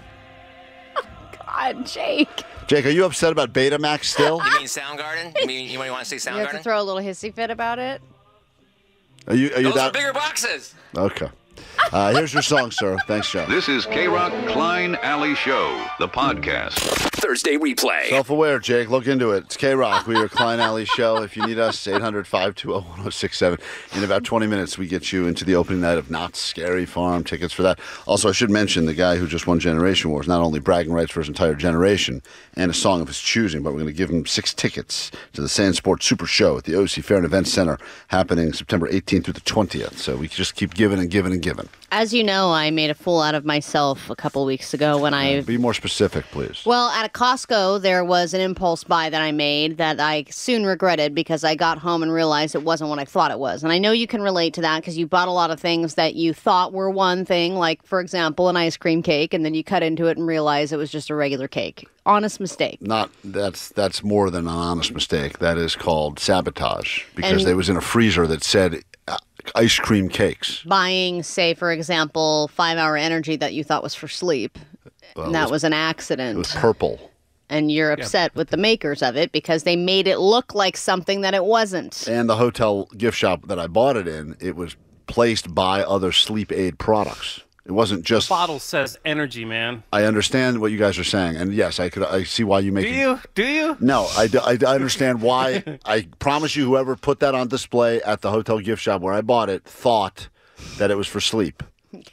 God, Jake. Jake, are you upset about Betamax still? You mean Soundgarden? You mean you want to say You have to Soundgarden? throw a little hissy fit about it. Are you are you Those are that bigger boxes. okay? Uh, here's your song, sir. Thanks, Joe. This is K-Rock Klein Alley Show, the podcast. Thursday replay. Self-aware, Jake. Look into it. It's K-Rock. We are Klein Alley Show. If you need us, eight hundred, five two zero, one zero six seven. In about twenty minutes, we get you into the opening night of Knott's Scary Farm. Tickets for that. Also, I should mention the guy who just won Generation Wars, not only bragging rights for his entire generation and a song of his choosing, but we're going to give him six tickets to the Sand Sports Super Show at the O C Fair and Event Center happening September eighteenth through the twentieth. So we just keep giving and giving and giving. As you know, I made a fool out of myself a couple weeks ago when I... Be more specific, please. Well, at a Costco, there was an impulse buy that I made that I soon regretted because I got home and realized it wasn't what I thought it was. And I know you can relate to that because you bought a lot of things that you thought were one thing, like, for example, an ice cream cake, and then you cut into it and realized it was just a regular cake. Honest mistake. Not that's that's more than an honest mistake. That is called sabotage because And- it was in a freezer that said uh, ice cream cakes. Buying, say, for example, five-hour energy that you thought was for sleep. Well, and it that was- was an accident. It was purple. And you're upset with the makers of it because they made it look like something that it wasn't. And the hotel gift shop that I bought it in, it was placed by other sleep aid products. It wasn't just. The bottle says energy, man. I understand what you guys are saying, and yes, I could. I see why you make. Do it- you? Do you? No, I, do- I, I understand why. I promise you, whoever put that on display at the hotel gift shop where I bought it thought that it was for sleep.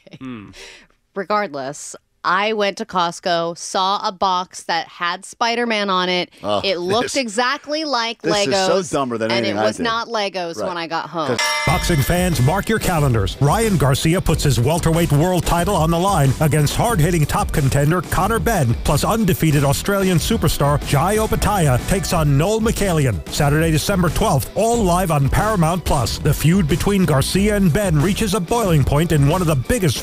Regardless, I went to Costco, saw a box that had Spider-Man on it. Oh, it looked this- exactly like this is Legos. so dumber than and anything it I was did. not Legos Right. when I got home. Boxing fans, mark your calendars. Ryan Garcia puts his welterweight world title on the line against hard-hitting top contender Conor Benn, plus undefeated Australian superstar Jai Opetaia takes on Noel McCallion. Saturday, December twelfth, all live on Paramount Plus. The feud between Garcia and Benn reaches a boiling point in one of the biggest